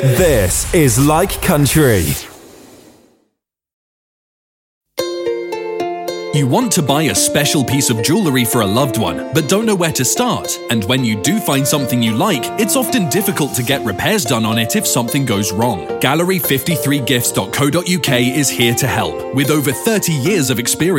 This is Like Country. You want to buy a special piece of jewellery for a loved one, but don't know where to start. And when you do find something you like, it's often difficult to get repairs done on it if something goes wrong. Gallery53gifts.co.uk is here to help. With over 30 years of experience